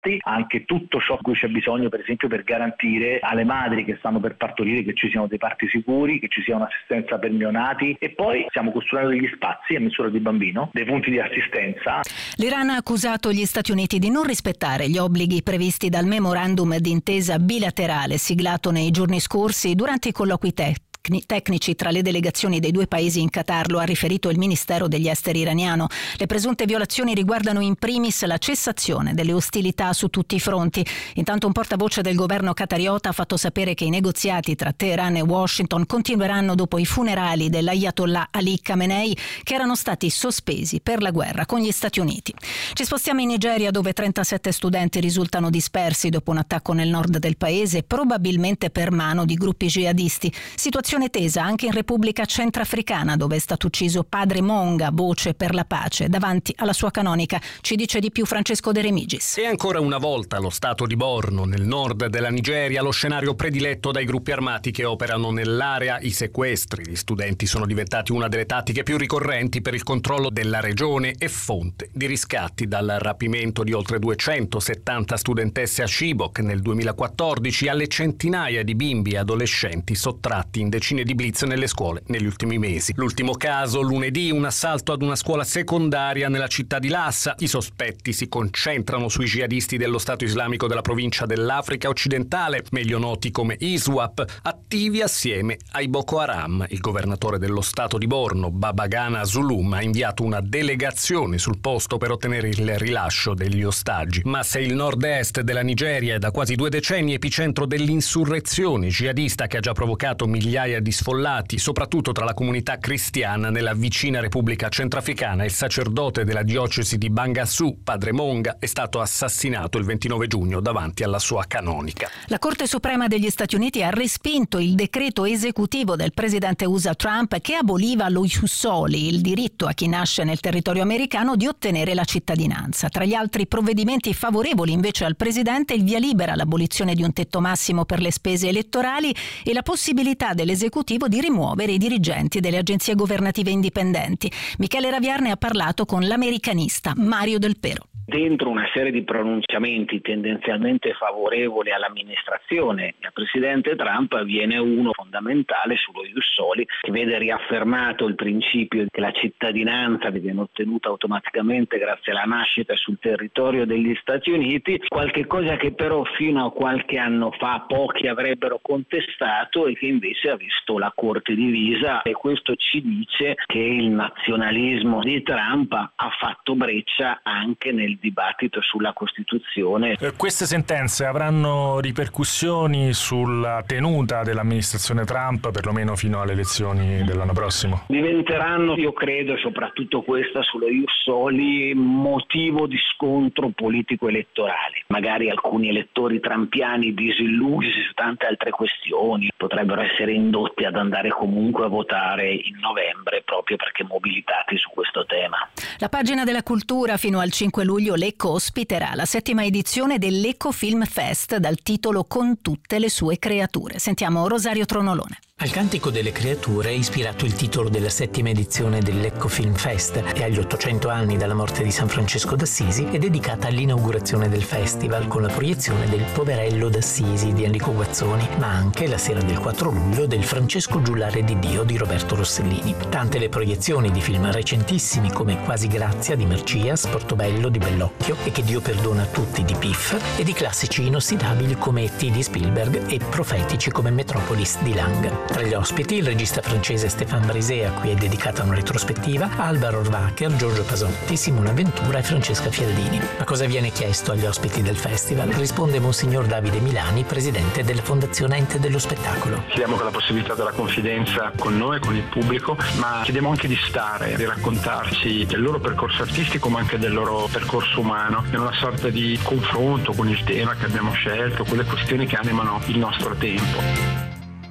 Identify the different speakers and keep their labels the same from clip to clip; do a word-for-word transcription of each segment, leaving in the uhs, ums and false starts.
Speaker 1: anche tutto ciò di cui c'è bisogno, per esempio per garantire alle madri che stanno per partorire che ci siano dei parti sicuri, che ci sia un'assistenza per neonati, e poi stiamo costruendo degli spazi a misura di bambino, dei punti di assistenza.
Speaker 2: L'Iran ha accusato gli Stati Uniti di non rispettare gli obblighi previsti dal memorandum d'intesa bilaterale siglato nei giorni scorsi durante i colloqui tecnici tecnici tra le delegazioni dei due paesi in Qatar, lo ha riferito il Ministero degli Esteri iraniano. Le presunte violazioni riguardano in primis la cessazione delle ostilità su tutti i fronti. Intanto un portavoce del governo qatariota ha fatto sapere che i negoziati tra Teheran e Washington continueranno dopo i funerali dell'Ayatollah Ali Khamenei, che erano stati sospesi per la guerra con gli Stati Uniti. Ci spostiamo in Nigeria, dove trentasette studenti risultano dispersi dopo un attacco nel nord del paese, probabilmente per mano di gruppi jihadisti. Situazione tesa anche in Repubblica Centrafricana, dove è stato ucciso Padre Monga, voce per la pace, davanti alla sua canonica. Ci dice di più Francesco De Remigis.
Speaker 3: E ancora una volta lo stato di Borno, nel nord della Nigeria, lo scenario prediletto dai gruppi armati che operano nell'area. I sequestri di studenti sono diventati una delle tattiche più ricorrenti per il controllo della regione e fonte di riscatti, dal rapimento di oltre duecentosettanta studentesse a Chibok nel duemilaquattordici alle centinaia di bimbi e adolescenti sottratti in decine di blitz nelle scuole negli ultimi mesi. L'ultimo caso, lunedì, un assalto ad una scuola secondaria nella città di Lassa. I sospetti si concentrano sui jihadisti dello Stato islamico della provincia dell'Africa occidentale, meglio noti come ISWAP, attivi assieme ai Boko Haram. Il governatore dello Stato di Borno, Babagana Zulum, ha inviato una delegazione sul posto per ottenere il rilascio degli ostaggi. Ma se il nord-est della Nigeria è da quasi due decenni epicentro dell'insurrezione jihadista che ha già provocato migliaia di sfollati, soprattutto tra la comunità cristiana nella vicina Repubblica Centrafricana, il sacerdote della diocesi di Bangassou, Padre Monga, è stato assassinato il ventinove giugno davanti alla sua canonica.
Speaker 2: La Corte Suprema degli Stati Uniti ha respinto il decreto esecutivo del presidente U S A Trump che aboliva lo ius soli, il diritto a chi nasce nel territorio americano di ottenere la cittadinanza. Tra gli altri provvedimenti favorevoli invece al presidente, il via libera all'abolizione di un tetto massimo per le spese elettorali e la possibilità dell'esecutivo di rimuovere i dirigenti delle agenzie governative indipendenti. Michele Raviarne ha parlato con l'americanista Mario Del Pero.
Speaker 4: Dentro una serie di pronunciamenti tendenzialmente favorevoli all'amministrazione del presidente Trump viene uno fondamentale sullo ius soli, che vede riaffermato il principio che la cittadinanza viene ottenuta automaticamente grazie alla nascita sul territorio degli Stati Uniti, qualche cosa che però fino a qualche anno fa pochi avrebbero contestato e che invece ha visto la Corte divisa, e questo ci dice che il nazionalismo di Trump ha fatto breccia anche nel dibattito sulla Costituzione.
Speaker 5: Eh, queste sentenze avranno ripercussioni sulla tenuta dell'amministrazione Trump, perlomeno fino alle elezioni dell'anno prossimo?
Speaker 4: Diventeranno, io credo, soprattutto questa sullo ius soli, motivo di scontro politico-elettorale. Magari alcuni elettori trampiani disillusi su tante altre questioni potrebbero essere indotti ad andare comunque a votare in novembre, proprio perché mobilitati su questo tema.
Speaker 2: La pagina della cultura: fino al cinque luglio Lecco ospiterà la settima edizione dell'Ecco Film Fest dal titolo Con tutte le sue creature. Sentiamo Rosario Tronolone.
Speaker 6: Al Cantico delle Creature è ispirato il titolo della settima edizione dell'Ecco Film Fest e agli ottocento anni dalla morte di San Francesco d'Assisi è dedicata all'inaugurazione del festival con la proiezione del Poverello d'Assisi di Enrico Guazzoni, ma anche la sera del quattro luglio del Francesco Giullare di Dio di Roberto Rossellini. Tante le proiezioni di film recentissimi come Quasi Grazia di Mercias, Portobello di Bellocchio e Che Dio perdona a tutti di Piff, e di classici inossidabili come E T di Spielberg e profetici come Metropolis di Lang. Tra gli ospiti il regista francese Stéphane Brisé, a cui è dedicata una retrospettiva, Alba Rohrwacher, Giorgio Pasotti, Simona Ventura e Francesca Fialdini. Ma cosa viene chiesto agli ospiti del festival? Risponde Monsignor Davide Milani, presidente della Fondazione Ente dello Spettacolo.
Speaker 7: Chiediamo con la possibilità della confidenza con noi, con il pubblico, ma chiediamo anche di stare, di raccontarci del loro percorso artistico ma anche del loro percorso umano, in una sorta di confronto con il tema che abbiamo scelto, con le questioni che animano il nostro tempo.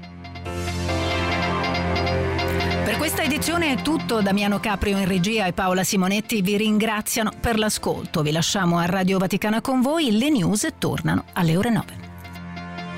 Speaker 2: Per questa edizione è tutto. Damiano Caprio in regia e Paola Simonetti vi ringraziano per l'ascolto. Vi lasciamo a Radio Vaticana con voi. Le news tornano alle ore nove.